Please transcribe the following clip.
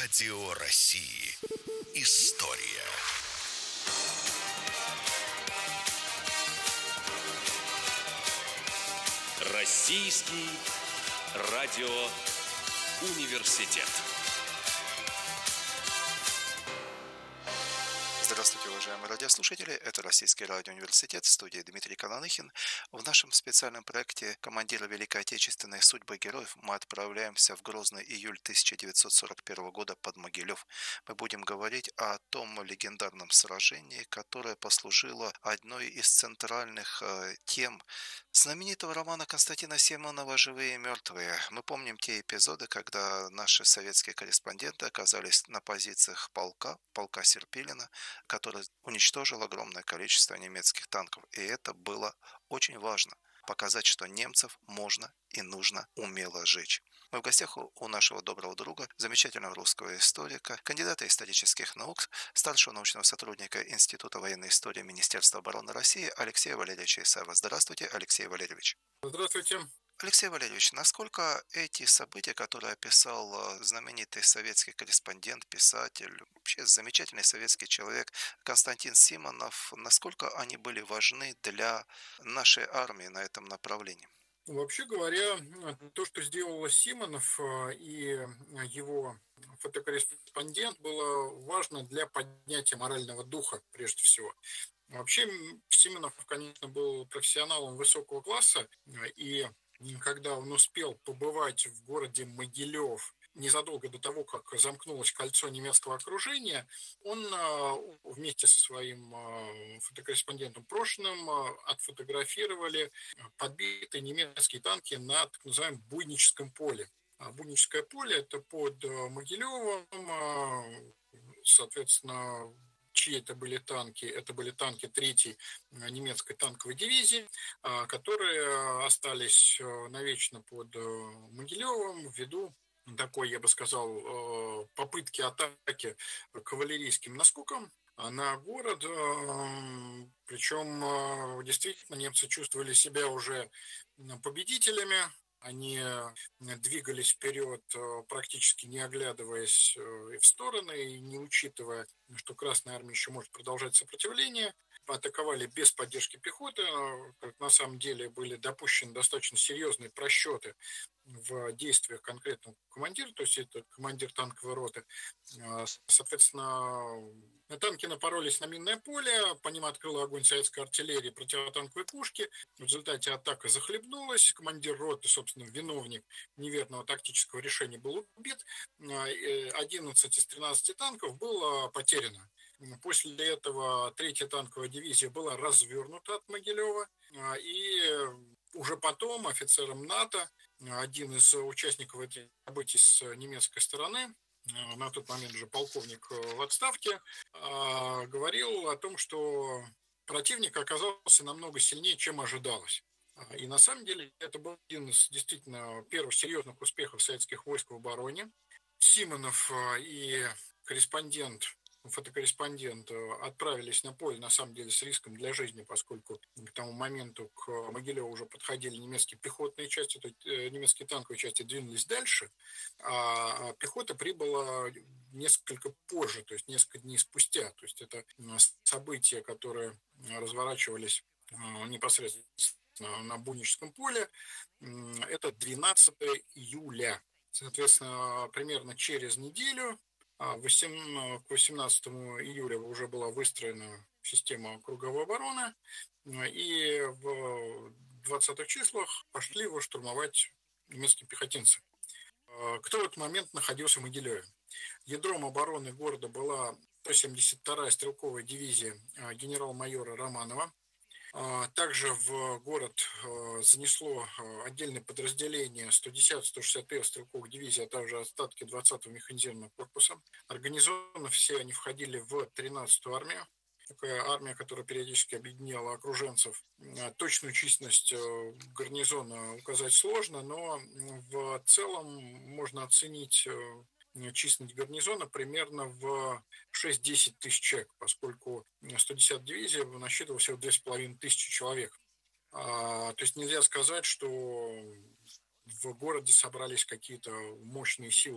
Радио России. История. Российский радиоуниверситет. Здравствуйте, уважаемые радиослушатели. Это Российский радиоуниверситет, в студии Дмитрий Колоныхин. В нашем специальном проекте «Командиры Великой Отечественной. Судьбы героев» мы отправляемся в грозный июль 1941 года под Могилев. Мы будем говорить о том легендарном сражении, которое послужило одной из центральных тем знаменитого романа Константина Симонова «Живые и мертвые». Мы помним те эпизоды, когда наши советские корреспонденты оказались на позициях полка Серпилина, который уничтожил огромное количество немецких танков. И это было очень важно – показать, что немцев можно и нужно умело жечь. Мы в гостях у нашего доброго друга, замечательного русского историка, кандидата исторических наук, старшего научного сотрудника Института военной истории Министерства обороны России Алексея Валерьевича Исаева. Здравствуйте, Алексей Валерьевич. Здравствуйте. Алексей Валерьевич, насколько эти события, которые описал знаменитый советский корреспондент, писатель, вообще замечательный советский человек Константин Симонов, насколько они были важны для нашей армии на этом направлении? Вообще говоря, то, что сделал Симонов и его фотокорреспондент, было важно для поднятия морального духа, прежде всего. Вообще, Симонов, конечно, был профессионалом высокого класса, и когда он успел побывать в городе Могилев незадолго до того, как замкнулось кольцо немецкого окружения, он вместе со своим фотокорреспондентом Прошиным отфотографировали подбитые немецкие танки на так называемом Буйническом поле. Буйническое поле – это под Могилевом, соответственно, чьи это были танки? Это были танки 3-й немецкой танковой дивизии, которые остались навечно под Могилевым ввиду такой, я бы сказал, попытки атаки кавалерийским наскоком на город. Причем действительно немцы чувствовали себя уже победителями. Они двигались вперед, практически не оглядываясь в стороны и не учитывая, что Красная Армия еще может продолжать сопротивление. Атаковали без поддержки пехоты. На самом деле были допущены достаточно серьезные просчеты в действиях конкретного командира, то есть это командир танковой роты. Соответственно, танки напоролись на минное поле, по ним открыла огонь советская артиллерия, противотанковые пушки. В результате атака захлебнулась. Командир роты, собственно, виновник неверного тактического решения, был убит. 11 из 13 танков было потеряно. После этого 3-я танковая дивизия была развернута от Могилева. И уже потом офицерам НАТО, один из участников этих событий с немецкой стороны, на тот момент уже полковник в отставке, говорил о том, что противник оказался намного сильнее, чем ожидалось. И на самом деле это был один из действительно первых серьезных успехов советских войск в обороне. Симонов и фотокорреспондент отправились на поле, на самом деле, с риском для жизни, поскольку к тому моменту к Могилеву уже подходили немецкие пехотные части, то есть немецкие танковые части двинулись дальше, а пехота прибыла несколько позже, то есть несколько дней спустя. То есть это события, которые разворачивались непосредственно на Буйническом поле. Это 12 июля. Соответственно, примерно через неделю, к 18 июля уже была выстроена система круговой обороны, и в 20-х числах пошли его штурмовать немецкие пехотинцы. Кто в этот момент находился в Могилеве? Ядром обороны города была 172-я стрелковая дивизия генерал-майора Романова. Также в город занесло отдельное подразделение 110-161 стрелковых дивизий, а также остатки 20-го механизированного корпуса. Организованно все они входили в 13-ю армию. Такая армия, которая периодически объединяла окруженцев. Точную численность гарнизона указать сложно, но в целом можно оценить численность гарнизона примерно в 6-10 тысяч человек, поскольку 110-я дивизия насчитывала всего 2500 человек. То есть нельзя сказать, что в городе собрались какие-то мощные силы